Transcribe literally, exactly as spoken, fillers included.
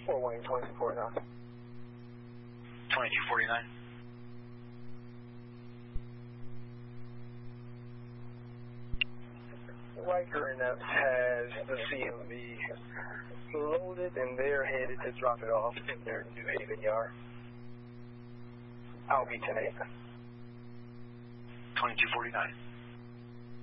Fort Wayne, twenty-two forty-nine. twenty-two forty-nine. Riker and Epps has the C M V loaded, and they're headed to drop it off in their New Haven yard. I'll be ten eight. twenty-two forty-nine.